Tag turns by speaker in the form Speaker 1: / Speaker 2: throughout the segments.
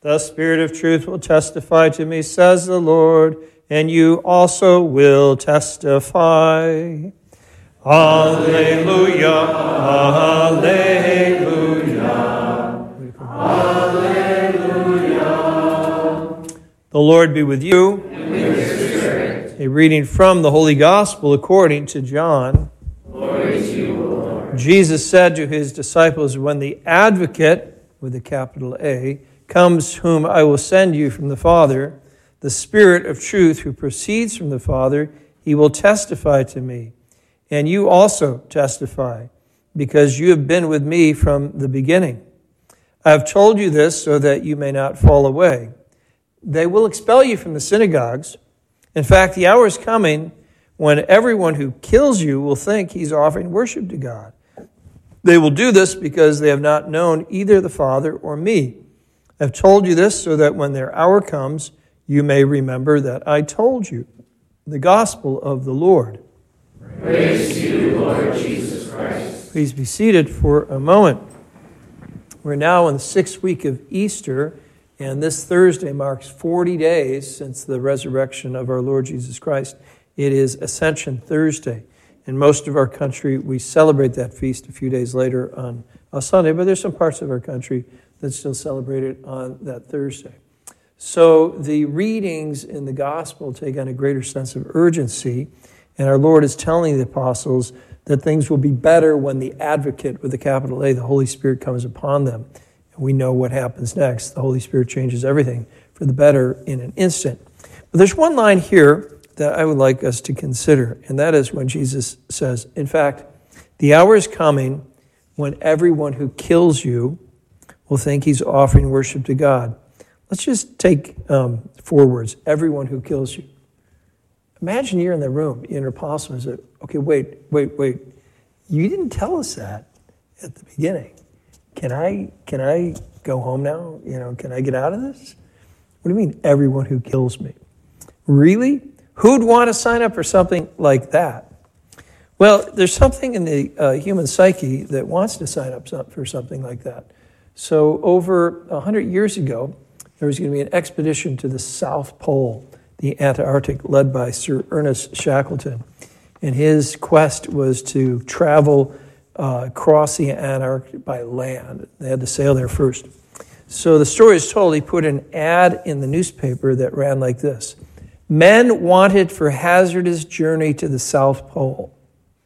Speaker 1: The Spirit of truth will testify to me, says the Lord, and you also will testify. Alleluia, alleluia, alleluia. The Lord be with you.
Speaker 2: And with your spirit.
Speaker 1: A reading from the Holy Gospel according to John.
Speaker 2: Glory to you, O Lord.
Speaker 1: Jesus said to his disciples, when the Advocate, with a capital A, comes, whom I will send you from the Father, the Spirit of truth who proceeds from the Father, he will testify to me. And you also testify, because you have been with me from the beginning. I have told you this so that you may not fall away. They will expel you from the synagogues. In fact, the hour is coming when everyone who kills you will think he's offering worship to God. They will do this because they have not known either the Father or me. I have told you this so that when their hour comes, you may remember that I told you. The gospel of the Lord.
Speaker 2: Praise to you, Lord Jesus Christ.
Speaker 1: Please be seated for a moment. We're now in the 6th week of Easter, and this Thursday marks 40 days since the resurrection of our Lord Jesus Christ. It is Ascension Thursday. In most of our country, we celebrate that feast a few days later on a Sunday, but there's some parts of our country that still celebrate it on that Thursday. So the readings in the gospel take on a greater sense of urgency, and our Lord is telling the apostles that things will be better when the Advocate, with a capital A, the Holy Spirit, comes upon them. And we know what happens next. The Holy Spirit changes everything for the better in an instant. But there's one line here that I would like us to consider, and that is when Jesus says, in fact, the hour is coming when everyone who kills you will think he's offering worship to God. Let's just take 4 words. Everyone who kills you. Imagine you're in the room, you're an apostle, and say, okay, wait. You didn't tell us that at the beginning. Can I go home now? Can I get out of this? What do you mean, everyone who kills me? Really? Who'd want to sign up for something like that? Well, there's something in the human psyche that wants to sign up for something like that. So over 100 years ago, there was going to be an expedition to the South Pole, the Antarctic, led by Sir Ernest Shackleton. And his quest was to travel across the Antarctic by land. They had to sail there first. So the story is told, he put an ad in the newspaper that ran like this: men wanted for hazardous journey to the South Pole.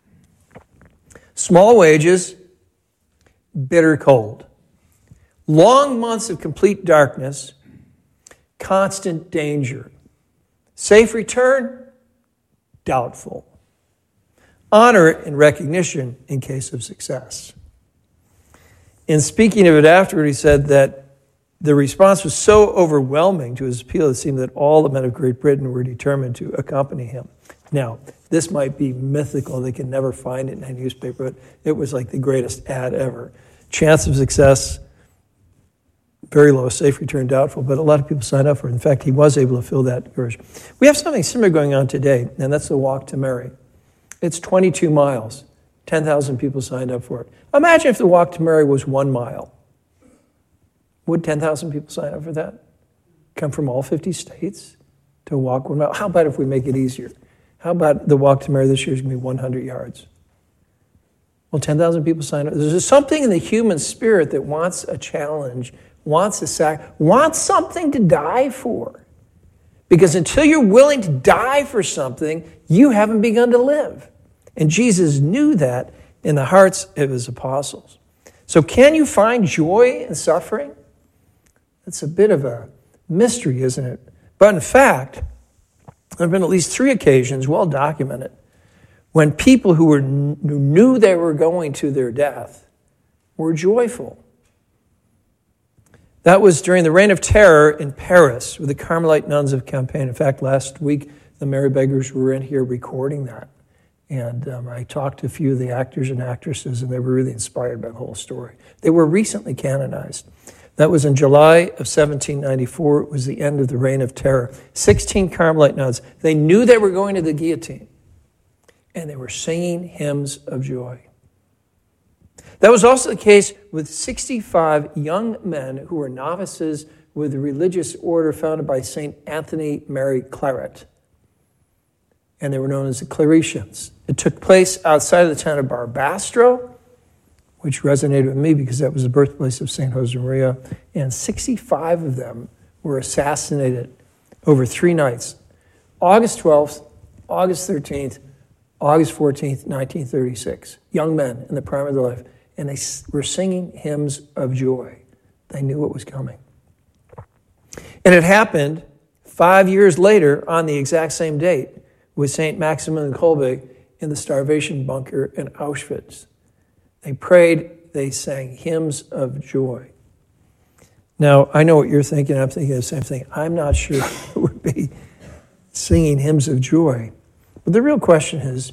Speaker 1: Small wages, bitter cold. Long months of complete darkness, constant danger. Safe return? Doubtful. Honor and recognition in case of success. In speaking of it afterward, he said that the response was so overwhelming to his appeal, it seemed that all the men of Great Britain were determined to accompany him. Now, this might be mythical. They can never find it in a newspaper, but it was like the greatest ad ever. Chance of success, very low. Safe return, doubtful. But a lot of people signed up for it. In fact, he was able to fill that courage. We have something similar going on today, and that's the Walk to Mary. It's 22 miles. 10,000 people signed up for it. Imagine if the Walk to Mary was 1 mile. Would 10,000 people sign up for that? Come from all 50 states to walk 1 mile? How about if we make it easier? How about the Walk to Mary this year is going to be 100 yards? Well, 10,000 people signed up. There's something in the human spirit that wants a challenge, wants something to die for. Because until you're willing to die for something, you haven't begun to live. And Jesus knew that in the hearts of his apostles. So can you find joy in suffering? That's a bit of a mystery, isn't it? But in fact, there have been at least 3 occasions, well documented, when people who knew they were going to their death were joyful. That was during the Reign of Terror in Paris with the Carmelite nuns of Compiègne. In fact, last week, the Mary Beggars were in here recording that. And I talked to a few of the actors and actresses, and they were really inspired by the whole story. They were recently canonized. That was in July of 1794. It was the end of the Reign of Terror. 16 Carmelite nuns. They knew they were going to the guillotine, and they were singing hymns of joy. That was also the case with 65 young men who were novices with the religious order founded by St. Anthony Mary Claret. And they were known as the Claretians. It took place outside of the town of Barbastro, which resonated with me because that was the birthplace of St. Josemaria. And 65 of them were assassinated over 3 nights. August 12th, August 13th, August 14th, 1936. Young men in the prime of their life. And they were singing hymns of joy. They knew what was coming. And it happened 5 years later on the exact same date with St. Maximilian Kolbe in the starvation bunker in Auschwitz. They prayed, they sang hymns of joy. Now, I know what you're thinking. I'm thinking the same thing. I'm not sure it would be singing hymns of joy. But the real question is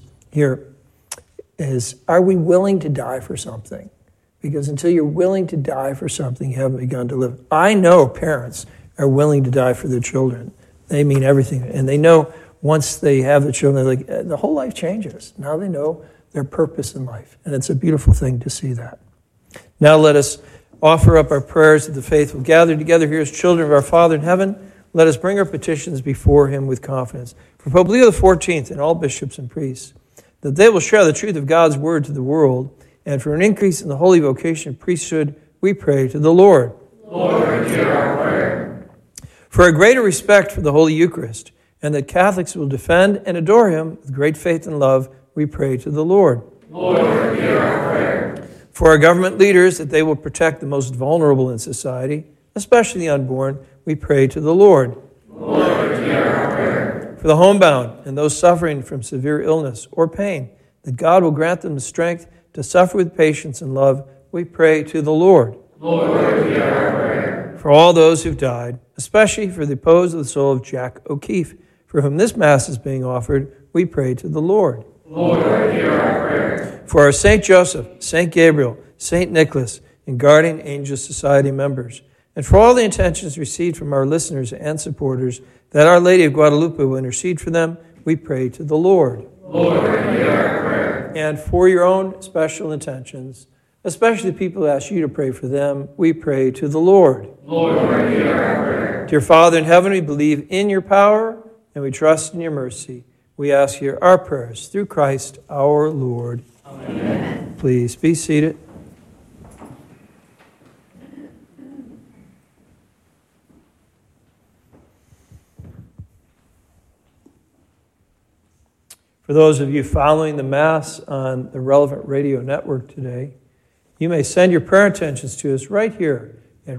Speaker 1: are we willing to die for something? Because until you're willing to die for something, you haven't begun to live. I know parents are willing to die for their children. They mean everything. And they know once they have the children, the whole life changes. Now they know their purpose in life. And it's a beautiful thing to see that. Now let us offer up our prayers of the faithful gathered together here as children of our Father in heaven. Let us bring our petitions before him with confidence. For Pope Leo XIV and all bishops and priests, that they will share the truth of God's word to the world, and for an increase in the holy vocation of priesthood, we pray to the Lord.
Speaker 2: Lord, hear our prayer.
Speaker 1: For a greater respect for the Holy Eucharist, and that Catholics will defend and adore him with great faith and love, we pray to the Lord.
Speaker 2: Lord, hear our prayer.
Speaker 1: For our government leaders, that they will protect the most vulnerable in society, especially the unborn, we pray to the Lord.
Speaker 2: Lord, hear our prayer.
Speaker 1: For the homebound and those suffering from severe illness or pain, that God will grant them the strength to suffer with patience and love, we pray to the Lord.
Speaker 2: Lord, hear our prayer.
Speaker 1: For all those who've died, especially for the repose of the soul of Jack O'Keefe, for whom this Mass is being offered, we pray to the Lord.
Speaker 2: Lord, hear our prayer.
Speaker 1: For our St. Joseph, St. Gabriel, St. Nicholas, and Guardian Angel Society members, and for all the intentions received from our listeners and supporters, that Our Lady of Guadalupe will intercede for them, we pray to the Lord.
Speaker 2: Lord, hear our prayer.
Speaker 1: And for your own special intentions, especially the people who ask you to pray for them, we pray to the Lord.
Speaker 2: Lord, hear our prayer.
Speaker 1: Dear Father in heaven, we believe in your power and we trust in your mercy. We ask here our prayers through Christ our Lord.
Speaker 2: Amen.
Speaker 1: Please be seated. For those of you following the Mass on the Relevant Radio Network today, you may send your prayer intentions to us right here at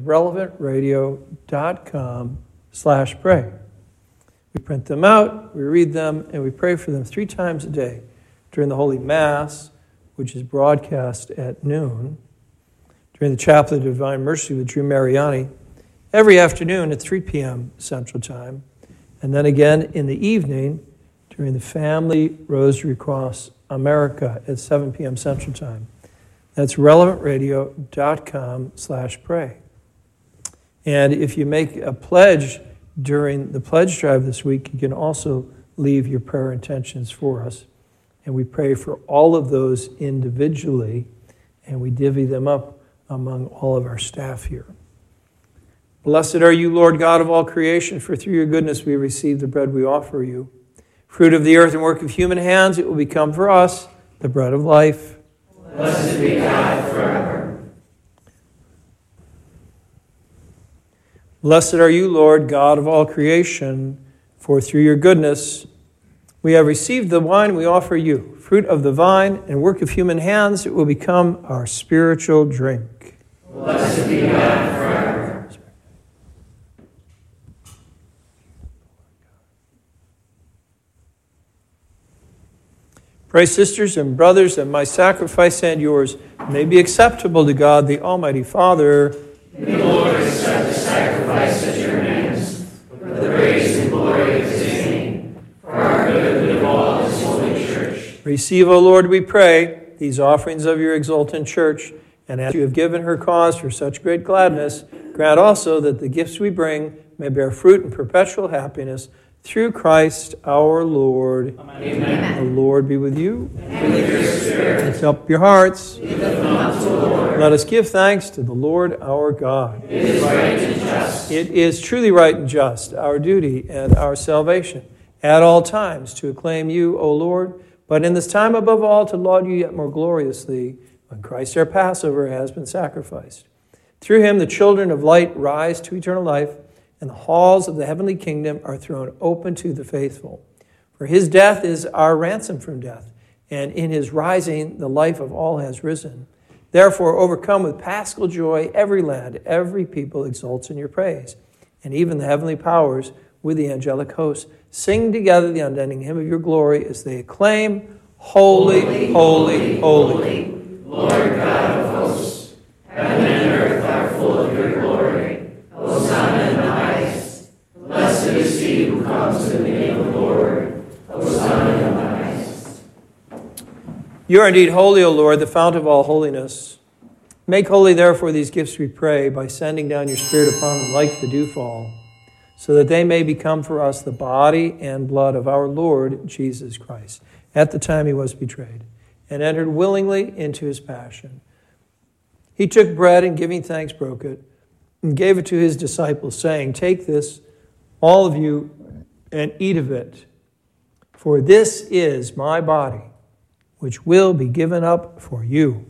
Speaker 1: relevantradio.com/pray. We print them out, we read them, and we pray for them 3 times a day during the Holy Mass, which is broadcast at noon, during the Chaplet of Divine Mercy with Drew Mariani, every afternoon at 3 p.m. Central Time, and then again in the evening during the Family Rosary Cross America at 7 p.m. Central Time. That's relevantradio.com/pray. And if you make a pledge during the pledge drive this week, you can also leave your prayer intentions for us. And we pray for all of those individually, and we divvy them up among all of our staff here. Blessed are you, Lord God of all creation, for through your goodness we receive the bread we offer you. Fruit of the earth and work of human hands, it will become for us the bread of life.
Speaker 2: Blessed be God forever.
Speaker 1: Blessed are you, Lord, God of all creation, for through your goodness we have received the wine we offer you. Fruit of the vine and work of human hands, it will become our spiritual drink.
Speaker 2: Blessed be God forever.
Speaker 1: Pray, sisters and brothers, that my sacrifice and yours may be acceptable to God, the Almighty Father.
Speaker 2: May the Lord accept the sacrifice at your hands, for the praise and glory of his name, for our good and of all his holy church.
Speaker 1: Receive, O Lord, we pray, these offerings of your exultant church, and as you have given her cause for such great gladness, grant also that the gifts we bring may bear fruit in perpetual happiness Through Christ our Lord.
Speaker 2: Amen.
Speaker 1: The Lord be with you.
Speaker 2: And with your spirit.
Speaker 1: Lift up your hearts.
Speaker 2: We lift them up to the Lord.
Speaker 1: Let us give thanks to the Lord our God.
Speaker 2: It is right and just.
Speaker 1: It is truly right and just, our duty and our salvation, at all times to acclaim you, O Lord, but in this time above all to laud you yet more gloriously, when Christ our Passover has been sacrificed. Through him the children of light rise to eternal life, and the halls of the heavenly kingdom are thrown open to the faithful. For his death is our ransom from death, and in his rising the life of all has risen. Therefore, overcome with paschal joy, every land, every people exults in your praise. And even the heavenly powers with the angelic hosts sing together the unending hymn of your glory as they acclaim, Holy, holy, holy.
Speaker 2: Lord God of hosts, heaven and earth are full of your glory. Hosanna in the highest. Blessed is he who comes in the name of the Lord. Hosanna in the highest.
Speaker 1: You are indeed holy, O Lord, the fount of all holiness. Make holy, therefore, these gifts, we pray, by sending down your Spirit upon them like the dewfall, so that they may become for us the body and blood of our Lord Jesus Christ, at the time he was betrayed, and entered willingly into his passion. He took bread and, giving thanks, broke it, and gave it to his disciples, saying, Take this, all of you, and eat of it, for this is my body, which will be given up for you.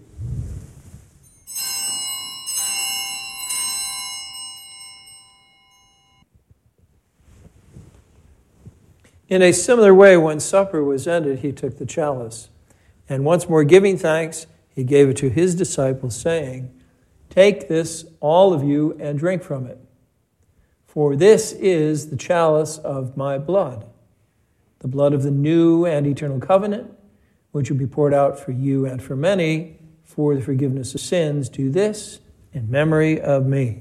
Speaker 1: In a similar way, when supper was ended, he took the chalice, and once more giving thanks, he gave it to his disciples, saying, Take this, all of you, and drink from it. For this is the chalice of my blood, the blood of the new and eternal covenant, which will be poured out for you and for many for the forgiveness of sins. Do this in memory of me.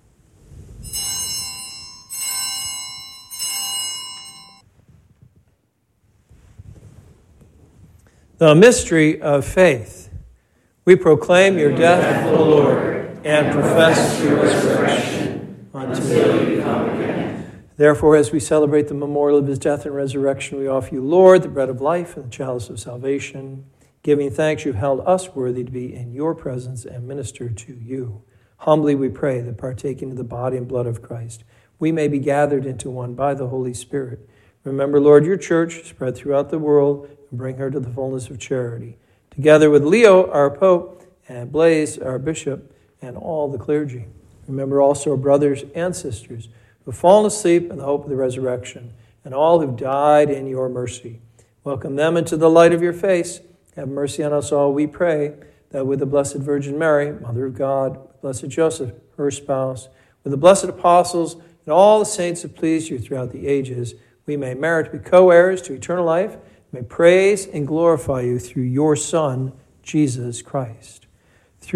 Speaker 1: The mystery of faith. We proclaim your death, O Lord, and profess your resurrection until you come again. Therefore, as we celebrate the memorial of his death and resurrection, we offer you, Lord, the bread of life and the chalice of salvation, giving thanks you've held us worthy to be in your presence and minister to you. Humbly we pray that, partaking of the body and blood of Christ, we may be gathered into one by the Holy Spirit. Remember, Lord, your church spread throughout the world, and bring her to the fullness of charity, together with Leo, our Pope, and Blaise, our Bishop, and all the clergy. Remember also our brothers and sisters who have fallen asleep in the hope of the resurrection, and all who have died in your mercy. Welcome them into the light of your face. Have mercy on us all, we pray, that with the Blessed Virgin Mary, Mother of God, with Blessed Joseph, her spouse, with the blessed apostles, and all the saints who pleased you throughout the ages, we may merit to be co-heirs to eternal life, may praise and glorify you through your Son, Jesus Christ.